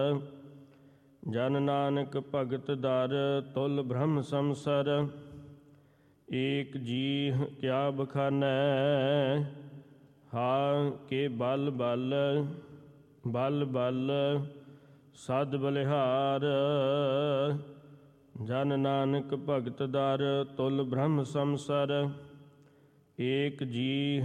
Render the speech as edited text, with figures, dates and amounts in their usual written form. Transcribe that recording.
ਜਨ ਨਾਨਕ ਭਗਤ ਦਰ ਤੁਲ ਬ੍ਰਹਮ ਸੰਸਰ। ਏਕ ਜੀ ਕਿਆ ਬਖਾਨੈ ਹਾਂ ਕੇ ਬਲ ਬਲ ਬਲ ਬਲ ਸਦ ਬਲਿਹਾਰ। ਜਨ ਨਾਨਕ ਭਗਤ ਦਰ ਤੁਲ ਬ੍ਰਹਮ ਸੰਸਰ। ਏਕ ਜੀ